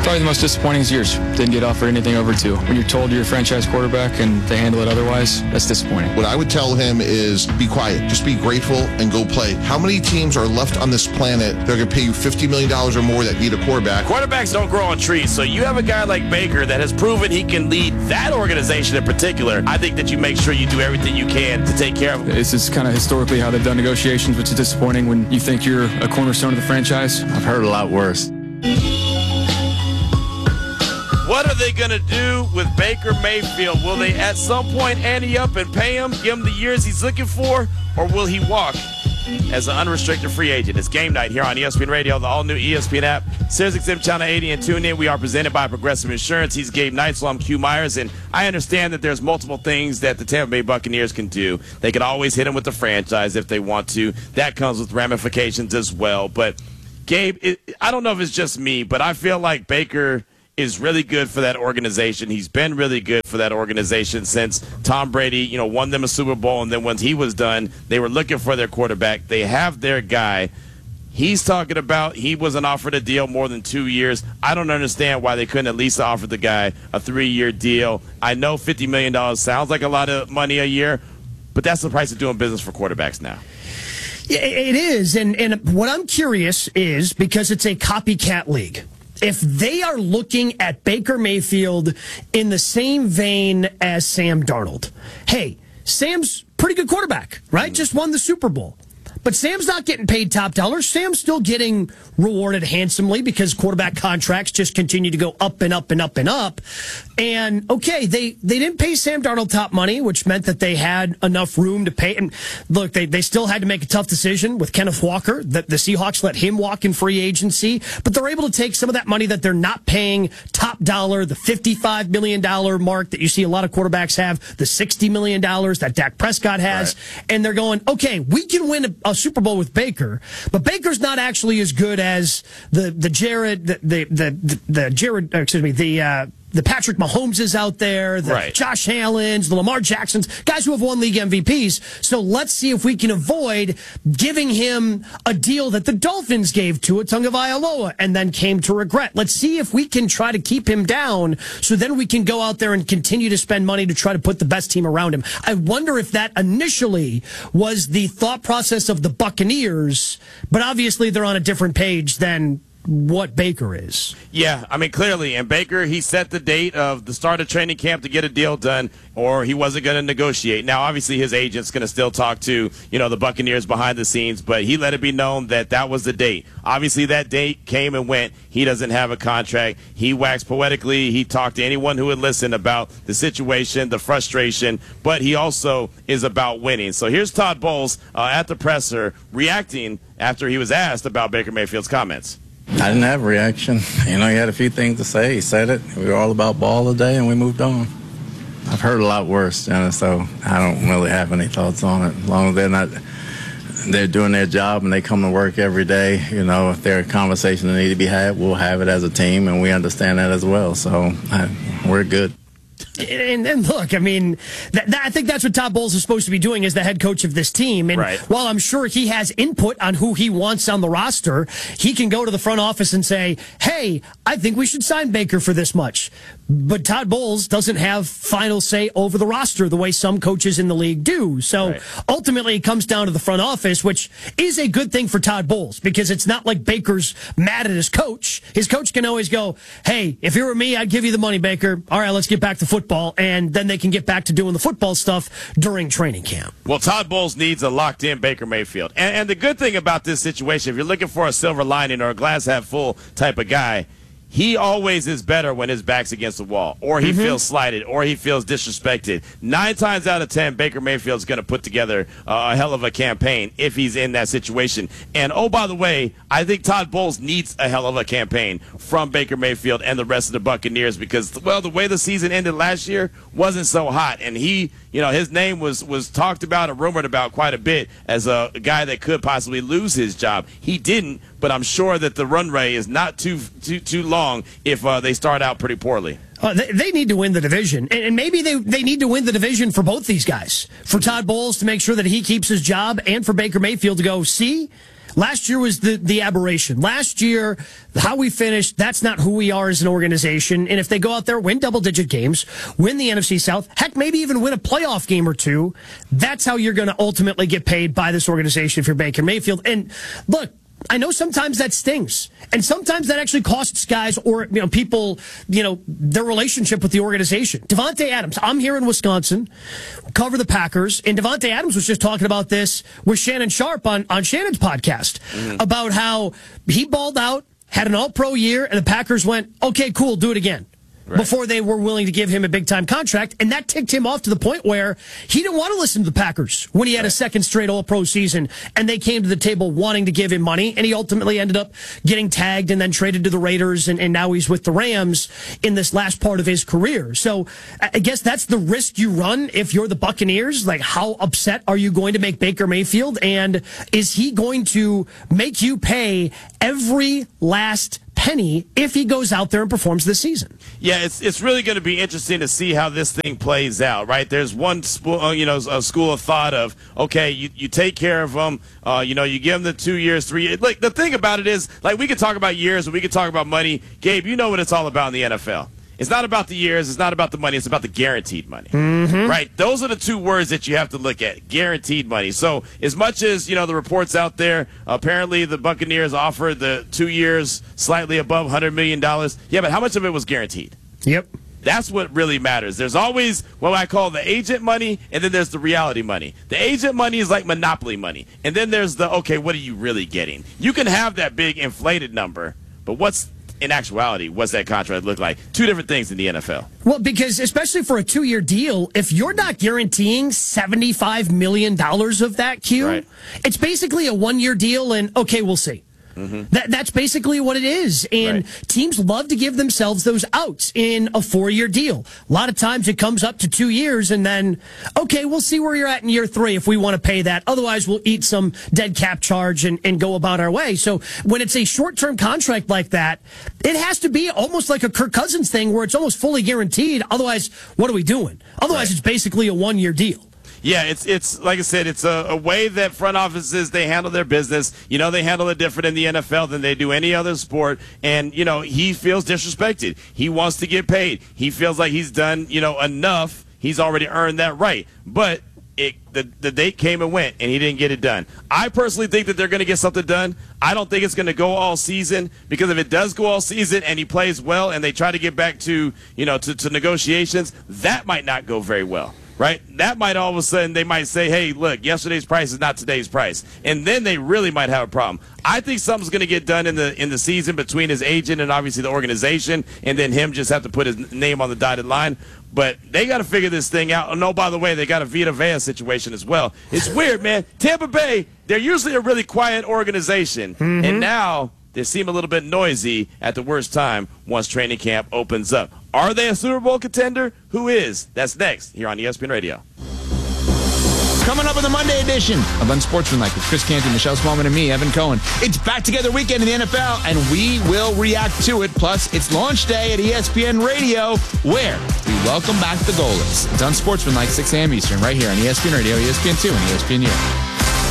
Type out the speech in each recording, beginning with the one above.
Probably the most disappointing is yours. Didn't get offered anything over two. When you're told you're a franchise quarterback and they handle it otherwise, that's disappointing. What I would tell him is be quiet. Just be grateful and go play. How many teams are left on this planet that are going to pay you $50 million or more that need a quarterback? Quarterbacks don't grow on trees, so you have a guy like Baker that has proven he can lead that organization in particular. I think that you make sure you do everything you can to take care of him. This is kind of historically how they've done negotiations, which is disappointing when you think you're a cornerstone of the franchise. I've heard a lot worse. What are they going to do with Baker Mayfield? Will they at some point ante up and pay him, give him the years he's looking for, or will he walk as an unrestricted free agent? It's game night here on ESPN Radio, the all-new ESPN app, SiriusXM Channel 80, and tune in. We are presented by Progressive Insurance. He's Gabe Neitzel. I'm Q Myers, and I understand that there's multiple things that the Tampa Bay Buccaneers can do. They can always hit him with the franchise if they want to. That comes with ramifications as well. But, Gabe, I don't know if it's just me, but I feel like Baker is really good for that organization. He's been really good for that organization since Tom Brady, won them a Super Bowl, and then once he was done, they were looking for their quarterback. They have their guy. He's talking about he wasn't offered a deal more than 2 years. I don't understand why they couldn't at least offer the guy a 3-year deal. I know $50 million sounds like a lot of money a year, but that's the price of doing business for quarterbacks now. Yeah, it is, and what I'm curious is, because it's a copycat league, if they are looking at Baker Mayfield in the same vein as Sam Darnold. Hey, Sam's pretty good quarterback, right? Just won the Super Bowl. But Sam's not getting paid top dollar. Sam's still getting rewarded handsomely because quarterback contracts just continue to go up and up and up and up. And, okay, they didn't pay Sam Darnold top money, which meant that they had enough room to pay. And, look, they still had to make a tough decision with Kenneth Walker. The Seahawks let him walk in free agency. But they're able to take some of that money that they're not paying top dollar, the $55 million mark that you see a lot of quarterbacks have, the $60 million that Dak Prescott has. Right. And they're going, okay, we can win a Super Bowl with Baker, but Baker's not actually as good as the Patrick Mahomes out there, the right. Josh Allen's, the Lamar Jacksons, guys who have won league MVPs. So let's see if we can avoid giving him a deal that the Dolphins gave to Tagovailoa and then came to regret. Let's see if we can try to keep him down so then we can go out there and continue to spend money to try to put the best team around him. I wonder if that initially was the thought process of the Buccaneers, but obviously they're on a different page than what Baker is. Yeah, I mean, clearly. And Baker, he set the date of the start of training camp to get a deal done, or he wasn't going to negotiate. Now, obviously, his agent's going to still talk to, the Buccaneers behind the scenes, but he let it be known that that was the date. Obviously, that date came and went. He doesn't have a contract. He waxed poetically. He talked to anyone who would listen about the situation, the frustration, but he also is about winning. So here's Todd Bowles at the presser reacting after he was asked about Baker Mayfield's comments. I didn't have a reaction. He had a few things to say. He said it. We were all about ball today, and we moved on. I've heard a lot worse, so I don't really have any thoughts on it. As long as they're doing their job and they come to work every day, if there are conversations that need to be had, we'll have it as a team, and we understand that as well. So we're good. And look, I mean, I think that's what Todd Bowles is supposed to be doing as the head coach of this team. And right. While I'm sure he has input on who he wants on the roster, he can go to the front office and say, hey, I think we should sign Baker for this much. But Todd Bowles doesn't have final say over the roster the way some coaches in the league do. So right. Ultimately, it comes down to the front office, which is a good thing for Todd Bowles because it's not like Baker's mad at his coach. His coach can always go, hey, if you were me, I'd give you the money, Baker. All right, let's get back to football. And then they can get back to doing the football stuff during training camp. Well, Todd Bowles needs a locked-in Baker Mayfield. And the good thing about this situation, if you're looking for a silver lining or a glass-half-full type of guy, he always is better when his back's against the wall, or he feels slighted, or he feels disrespected. 9 times out of 10, Baker Mayfield's going to put together a hell of a campaign if he's in that situation. And, oh, by the way, I think Todd Bowles needs a hell of a campaign from Baker Mayfield and the rest of the Buccaneers because, well, the way the season ended last year wasn't so hot. And he, his name was talked about and rumored about quite a bit as a guy that could possibly lose his job. He didn't, but I'm sure that the runway is not too long if they start out pretty poorly. They need to win the division, and maybe they need to win the division for both these guys. For Todd Bowles to make sure that he keeps his job, and for Baker Mayfield to go, see, Last year was the aberration. Last year, how we finished, that's not who we are as an organization. And if they go out there, win double-digit games, win the NFC South, heck, maybe even win a playoff game or two, that's how you're going to ultimately get paid by this organization if you're Baker Mayfield. And look, I know sometimes that stings, and sometimes that actually costs guys or people their relationship with the organization. Davante Adams, I'm here in Wisconsin, cover the Packers, and Davante Adams was just talking about this with Shannon Sharp on Shannon's podcast about how he balled out, had an All-Pro year, and the Packers went, okay, cool, do it again. Right. Before they were willing to give him a big-time contract, and that ticked him off to the point where he didn't want to listen to the Packers when he had a second straight All-Pro season, and they came to the table wanting to give him money, and he ultimately ended up getting tagged and then traded to the Raiders, and now he's with the Rams in this last part of his career. So I guess that's the risk you run if you're the Buccaneers. Like, how upset are you going to make Baker Mayfield, and is he going to make you pay every last penny if he goes out there and performs this season? Yeah, it's really going to be interesting to see how this thing plays out, right? There's one school of thought of, okay, you take care of them, you give them the 2 years, 3 years. Like, the thing about it is, like, we could talk about years and we could talk about money. Gabe, you know what it's all about in the NFL. It's not about the years. It's not about the money. It's about the guaranteed money, right? Those are the two words that you have to look at, guaranteed money. So as much as, the reports out there, apparently the Buccaneers offered the 2 years slightly above $100 million. Yeah, but how much of it was guaranteed? Yep. That's what really matters. There's always what I call the agent money, and then there's the reality money. The agent money is like monopoly money. And then there's the, okay, what are you really getting? You can have that big inflated number, but in actuality, what's that contract look like? Two different things in the NFL. Well, because especially for a 2-year deal, if you're not guaranteeing $75 million of that, right, it's basically a 1-year deal, and okay, we'll see. That's basically what it is. And teams love to give themselves those outs in a 4-year deal. A lot of times it comes up to 2 years, and then, okay, we'll see where you're at in year 3 if we want to pay that. Otherwise, we'll eat some dead cap charge and go about our way. So when it's a short-term contract like that, it has to be almost like a Kirk Cousins thing where it's almost fully guaranteed. Otherwise, what are we doing? Otherwise, it's basically a 1-year deal. Yeah, it's like I said, it's a way that front offices, they handle their business. They handle it different in the NFL than they do any other sport. And, he feels disrespected. He wants to get paid. He feels like he's done, enough. He's already earned that right. But the date came and went, and he didn't get it done. I personally think that they're going to get something done. I don't think it's going to go all season, because if it does go all season and he plays well and they try to get back to, to negotiations, that might not go very well. Right? That might all of a sudden, they might say, hey, look, yesterday's price is not today's price. And then they really might have a problem. I think something's going to get done in the season between his agent and obviously the organization, and then him just have to put his name on the dotted line. But they got to figure this thing out. And, oh, by the way, they got a Vita Vea situation as well. It's weird, man. Tampa Bay, they're usually a really quiet organization. And now they seem a little bit noisy at the worst time once training camp opens up. Are they a Super Bowl contender? Who is? That's next here on ESPN Radio. Coming up in the Monday edition of Unsportsmanlike with Chris Canty, Michelle Smallman, and me, Evan Cohen. It's back together weekend in the NFL, and we will react to it. Plus, it's launch day at ESPN Radio, where we welcome back the goalies. It's Unsportsmanlike, 6 a.m. Eastern, right here on ESPN Radio, ESPN2, and ESPNU.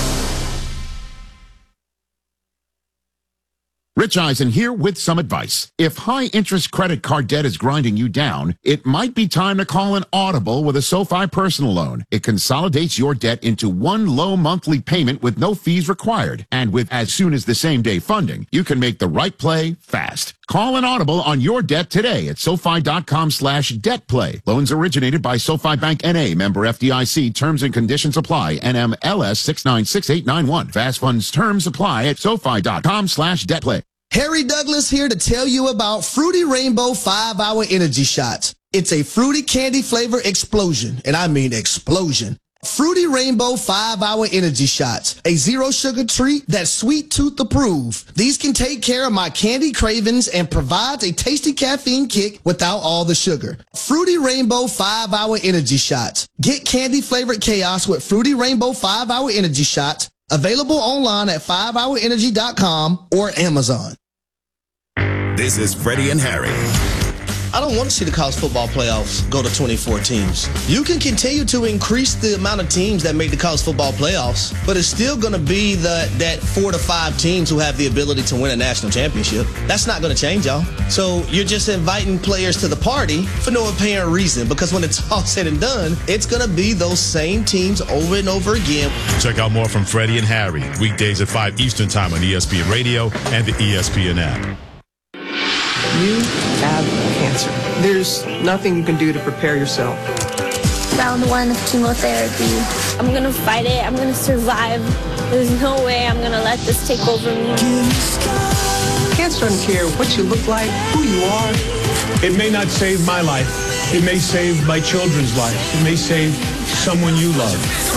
Rich Eisen here with some advice. If high-interest credit card debt is grinding you down, it might be time to call an Audible with a SoFi personal loan. It consolidates your debt into one low monthly payment with no fees required. And with as soon as the same-day funding, you can make the right play fast. Call an Audible on your debt today at SoFi.com/debtplay. Loans originated by SoFi Bank N.A., member FDIC. Terms and conditions apply. NMLS 696891. Fast funds terms apply at SoFi.com/debtplay. Harry Douglas here to tell you about Fruity Rainbow 5-Hour Energy Shots. It's a fruity candy flavor explosion, and I mean explosion. Fruity Rainbow 5-Hour Energy Shots, a zero-sugar treat that's sweet tooth approved. These can take care of my candy cravings and provides a tasty caffeine kick without all the sugar. Fruity Rainbow 5-Hour Energy Shots. Get candy-flavored chaos with Fruity Rainbow 5-Hour Energy Shots. Available online at 5hourenergy.com or Amazon. This is Freddie and Harry. I don't want to see the college football playoffs go to 24 teams. You can continue to increase the amount of teams that make the college football playoffs, but it's still going to be that 4 to 5 teams who have the ability to win a national championship. That's not going to change, y'all. So you're just inviting players to the party for no apparent reason, because when it's all said and done, it's going to be those same teams over and over again. Check out more from Freddie and Harry, weekdays at 5 Eastern Time on ESPN Radio and the ESPN app. You have cancer. There's nothing you can do to prepare yourself. Round 1 of chemotherapy. I'm going to fight it. I'm going to survive. There's no way I'm going to let this take over me. Cancer doesn't care what you look like, who you are. It may not save my life. It may save my children's life. It may save someone you love.